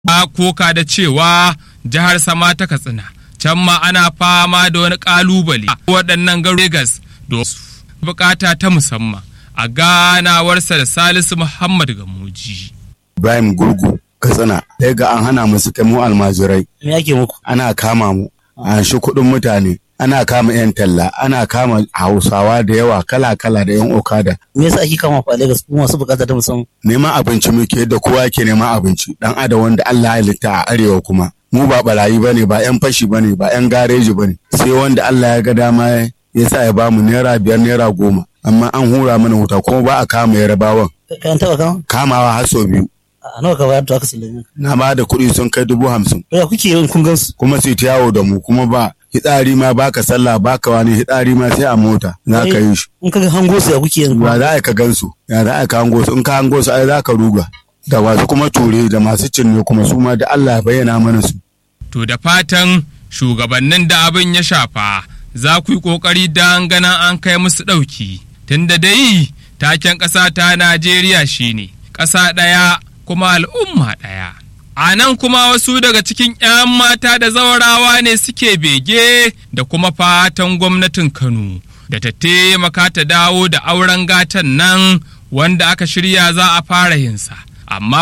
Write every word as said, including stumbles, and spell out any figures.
a koka da cewa jihar sama ta Katsina can ma ana fama da wani kalubale waɗannan garuruwan Legas don bukata ta musamman a ganawarsa da Salisu Muhammad Gamoji. Ibrahim Gurgu Katsina sai ga an hana musu kai mu almajirai. Me yake muku? Ana kama mu, an shi kuɗin mutane, ana kama 'yan talla, ana kama Hausawa da yawa kala-kala da 'yan Okada. Me yasa ake kama ku a Lagos kuma masu bukata ta musamman? Neman abinci muke da kowa ke neman abinci, dan adam wanda Allah ya halitta a arewa kuma. Mu ba barayi bane, ba 'yan fashi bane, ba 'yan gareji bane. Sai wanda Allah ya ga dama ya sa ya bamu naira biyar naira goma. Amma an hura mana wuta kuma ba a kama yarabawan. Kayan taba kama? Kamawa har sau biyu. A nawa ka bayar to aka sallame? Na ba da kuɗi sun kai dubu hamsin. Ya kuke yin kun gansu? Kuma su ta yawo da mu kuma ba hitsari ma baka sallah baka wani hitsari ma sai a mota za ka yi shi. In ka ga hango su ya kuke yin? Ba za ka gansu, ya za ka hango su, in ka hango su ai za ka ruga. Da masu kuma ture da masu cinne kuma su ma da Allah ya bayyana mana su. To da fatan shugabannin da abin ya shafa za ku yi ƙoƙari don ganin an kai musu ɗauki. Tunda dai taken ƙasa ta Najeriya shine ƙasa ɗaya kuma al'umma ɗaya. A nan kuma wasu daga cikin 'yan mata da zawarawa ne suke bege da kuma fatan gwamnatin Kano da ta taimaka ta dawo da auren gatan nan wanda aka shirya za a fara yinsa. Amma